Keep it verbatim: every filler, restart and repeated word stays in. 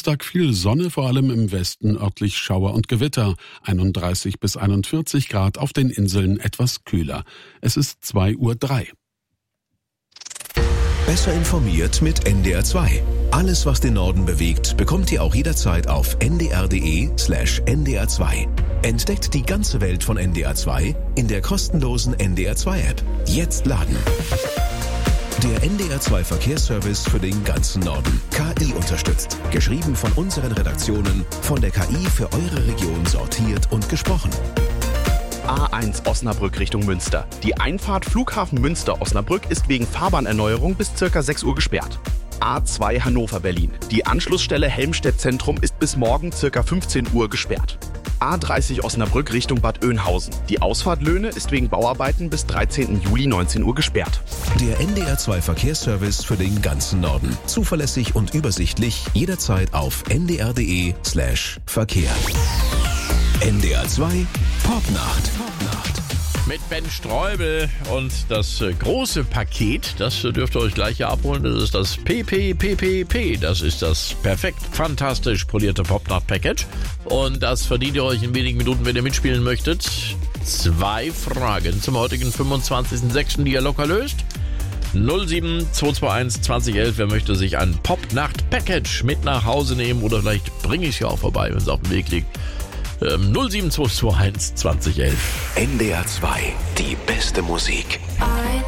Samstag viel Sonne, vor allem im Westen, örtlich Schauer und Gewitter. einunddreißig bis einundvierzig Grad, auf den Inseln etwas kühler. Es ist zwei Uhr drei. Besser informiert mit N D R zwei. Alles, was den Norden bewegt, bekommt ihr auch jederzeit auf n d r punkt d e slash n d r zwei. Entdeckt die ganze Welt von N D R zwei in der kostenlosen N D R zwei App. Jetzt laden. Der N D R zwei Verkehrsservice für den ganzen Norden. K I unterstützt. Geschrieben von unseren Redaktionen, von der K I für eure Region sortiert und gesprochen. A eins Osnabrück Richtung Münster. Die Einfahrt Flughafen Münster-Osnabrück ist wegen Fahrbahnerneuerung bis ca. sechs Uhr gesperrt. A zwei Hannover-Berlin. Die Anschlussstelle Helmstedt Zentrum ist bis morgen ca. fünfzehn Uhr gesperrt. A dreißig Osnabrück Richtung Bad Oeynhausen. Die Ausfahrt Löhne ist wegen Bauarbeiten bis dreizehnten Juli neunzehn Uhr gesperrt. Der N D R zwei Verkehrsservice für den ganzen Norden. Zuverlässig und übersichtlich, jederzeit auf n d r punkt d e slash Verkehr. N D R zwei Popnacht. Popnacht. Mit Ben Streubel und das äh, große Paket, das äh, dürft ihr euch gleich hier abholen. Das ist das P P P P P. Das ist das perfekt, fantastisch polierte Popnacht-Package. Und das verdient ihr euch in wenigen Minuten, wenn ihr mitspielen möchtet. Zwei Fragen zum heutigen fünfundzwanzigsten sechsten, die ihr locker löst. null sieben zwei zwei eins zwanzig elf. Wer möchte sich ein Popnacht-Package mit nach Hause nehmen? Oder vielleicht bringe ich es ja auch vorbei, wenn es auf dem Weg liegt. Ähm, null sieben zwei zwei eins zwanzig elf. N D R zwei, die beste Musik.